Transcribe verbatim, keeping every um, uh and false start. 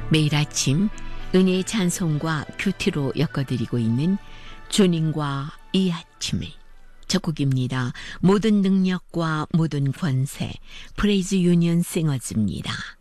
매일 아침 은혜의 찬송과 큐티로 엮어드리고 있는 주님과 이 아침을 첫 곡입니다. 모든 능력과 모든 권세 프레이즈 유니언 싱어즈입니다.